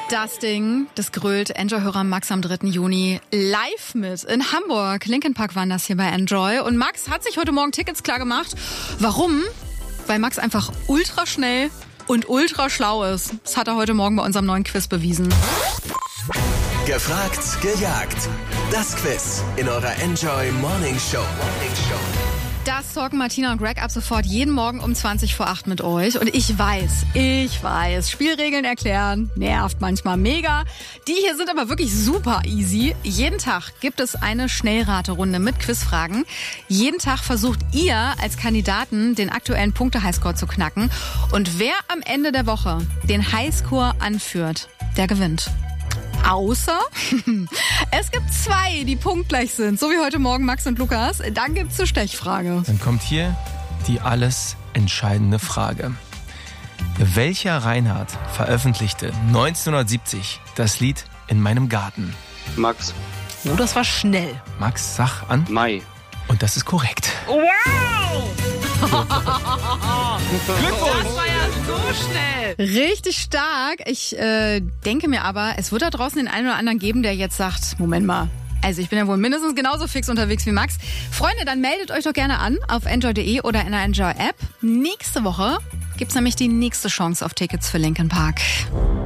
Das Ding, das grölt Enjoy-Hörer Max am 3. Juni live mit in Hamburg. Linkin Park waren das hier bei Enjoy. Und Max hat sich heute Morgen Tickets klar gemacht. Warum? Weil Max einfach ultra schnell und ultra schlau ist. Das hat er heute Morgen bei unserem neuen Quiz bewiesen. Gefragt, gejagt. Das Quiz in eurer Enjoy Morning Show. Das talken Martina und Greg ab sofort jeden Morgen um 20:08 mit euch. Und ich weiß, Spielregeln erklären nervt manchmal mega. Die hier sind aber wirklich super easy. Jeden Tag gibt es eine Schnellraterunde mit Quizfragen. Jeden Tag versucht ihr als Kandidaten den aktuellen Punkte-Highscore zu knacken. Und wer am Ende der Woche den Highscore anführt, der gewinnt. Außer es gibt 2, die punktgleich sind, so wie heute Morgen Max und Lukas. Dann gibt's eine Stechfrage. Dann kommt hier die alles entscheidende Frage. Welcher Reinhard veröffentlichte 1970 das Lied In meinem Garten? Max. Oh, das war schnell. Max, sag an. Mai. Und das ist korrekt. Wow! Glückwunsch! Das war ja so schnell. Richtig stark. Ich denke mir aber, es wird da draußen den einen oder anderen geben, der jetzt sagt, Moment mal, also ich bin ja wohl mindestens genauso fix unterwegs wie Max. Freunde, dann meldet euch doch gerne an auf enjoy.de oder in der Enjoy-App. Nächste Woche gibt's nämlich die nächste Chance auf Tickets für Linkin Park.